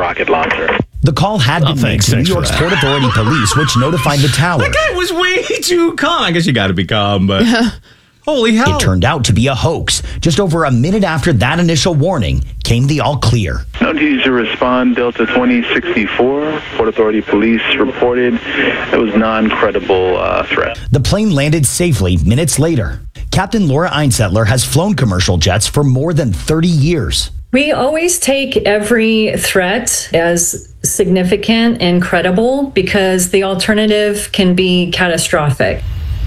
rocket launcher. The call had been made to New York's Port Authority police, which notified the tower. That guy was way too calm. I guess you got to be calm, but holy hell. It turned out to be a hoax. Just over a minute after that initial warning came the all clear. No need to respond, Delta 2064. Port Authority police reported it was non-credible threat. The plane landed safely minutes later. Captain Laura Einsettler has flown commercial jets for more than 30 years. We always take every threat as significant and credible because the alternative can be catastrophic.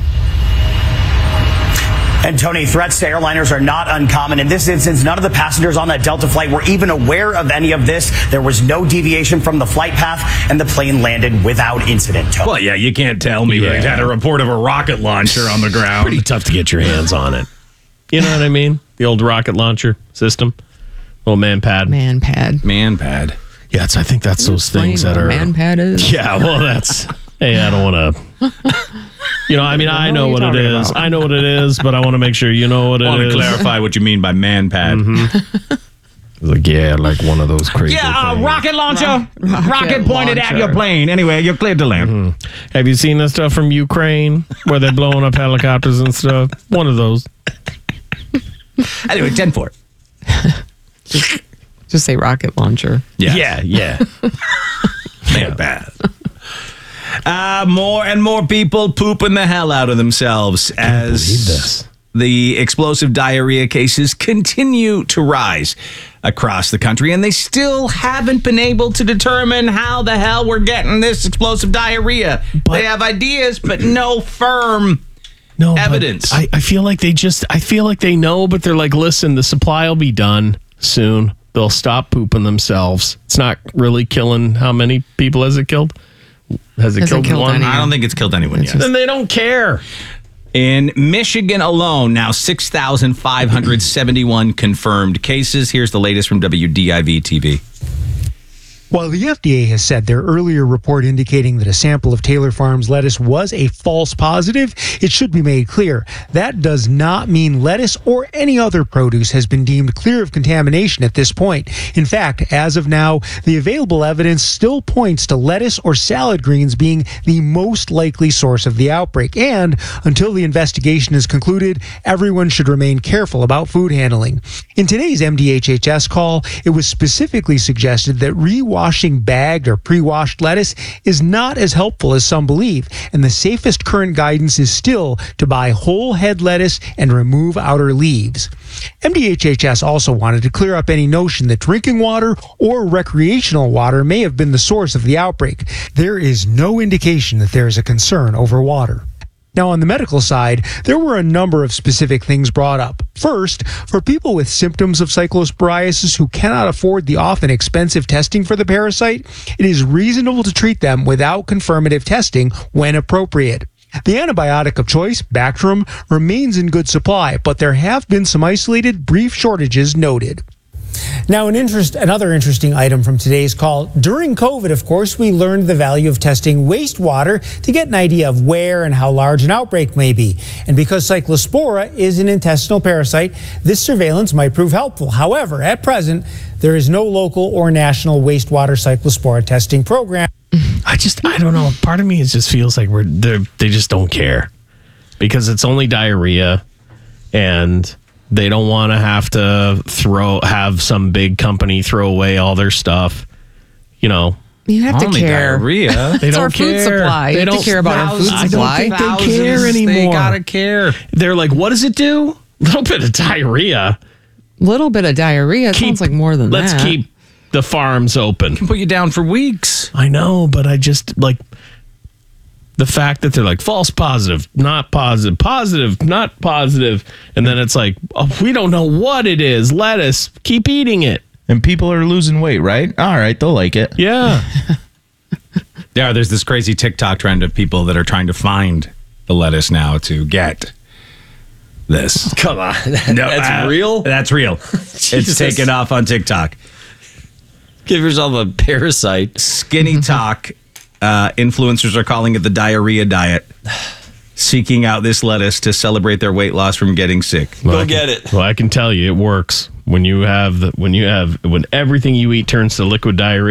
And Tony, threats to airliners are not uncommon. In this instance, none of the passengers on that Delta flight were even aware of any of this. There was no deviation from the flight path, and the plane landed without incident. Well, yeah, you can't tell me they had a report of a rocket launcher on the ground. Pretty tough to get your hands on it. You know what I mean? The old rocket launcher system. Little man pad. Man pad. Yeah, I think that's those things that are. Man pad is. Yeah, well, that's. Hey, I don't want to. I know what it is. I know what it is, but I want to make sure you know what it is. I want to clarify what you mean by man pad. Mm-hmm. Like one of those crazy things. Rocket launcher. Rocket pointed at your plane. Anyway, you're cleared to land. Mm-hmm. Have you seen the stuff from Ukraine where they're blowing up helicopters and stuff? One of those. Anyway, 10-4. Just say rocket launcher. Yeah. Man bad. More and more people pooping the hell out of themselves as the explosive diarrhea cases continue to rise across the country, and they still haven't been able to determine how the hell we're getting this explosive diarrhea. They have ideas, but no firm evidence. I feel like they know, but they're like, listen, the supply will be done soon. They'll stop pooping themselves. It's not really killing. How many people has it killed? Has it killed one? Anyone? I don't think it's killed anyone yet. Then they don't care. In Michigan alone, now 6,571 confirmed cases. Here's the latest from WDIV TV. While the FDA has said their earlier report indicating that a sample of Taylor Farms lettuce was a false positive, it should be made clear that does not mean lettuce or any other produce has been deemed clear of contamination at this point. In fact, as of now, the available evidence still points to lettuce or salad greens being the most likely source of the outbreak. And until the investigation is concluded, everyone should remain careful about food handling. In today's MDHHS call, it was specifically suggested that washing bagged or pre-washed lettuce is not as helpful as some believe, and the safest current guidance is still to buy whole head lettuce and remove outer leaves. MDHHS also wanted to clear up any notion that drinking water or recreational water may have been the source of the outbreak. There is no indication that there is a concern over water. Now, on the medical side, there were a number of specific things brought up. First, for people with symptoms of cyclosporiasis who cannot afford the often expensive testing for the parasite, it is reasonable to treat them without confirmative testing when appropriate. The antibiotic of choice, Bactrim, remains in good supply, but there have been some isolated brief shortages noted. Now, another interesting item from today's call. During COVID, of course, we learned the value of testing wastewater to get an idea of where and how large an outbreak may be. And because Cyclospora is an intestinal parasite, this surveillance might prove helpful. However, at present, there is no local or national wastewater Cyclospora testing program. I don't know. Part of me just feels like they just don't care because it's only diarrhea and they don't want to have some big company throw away all their stuff. You know, you have to care. Diarrhea. They don't care. Food supply. You have to care about our food supply. I don't think they care anymore. They gotta care. They're like, what does it do? A little bit of diarrhea. Little bit of diarrhea. Sounds like more than that. Let's keep the farms open. Can put you down for weeks. I know, but I just like the fact that they're like false positive, not positive, positive, not positive. And then it's like, oh, we don't know what it is. Lettuce, keep eating it. And people are losing weight, right? All right, they'll like it. Yeah. Yeah, there's this crazy TikTok trend of people that are trying to find the lettuce now to get this. Come on. No, that's real? That's real. It's taken off on TikTok. Give yourself a parasite. Skinny talk. Influencers are calling it the diarrhea diet, seeking out this lettuce to celebrate their weight loss from getting sick. Go get it. Well, I can tell you it works when everything you eat turns to liquid diarrhea.